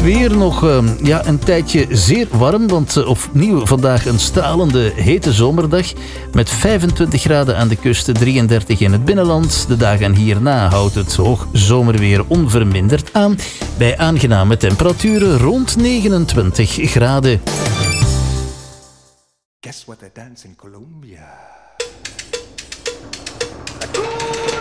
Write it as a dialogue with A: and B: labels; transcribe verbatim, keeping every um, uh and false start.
A: weer nog uh, ja, een tijdje zeer warm, want uh, opnieuw vandaag een stralende hete zomerdag met vijfentwintig graden aan de kust, drieëndertig in het binnenland. De dagen hierna houdt het hoog zomerweer onverminderd aan bij aangename temperaturen rond negenentwintig graden.
B: Guess what they dance in Colombia?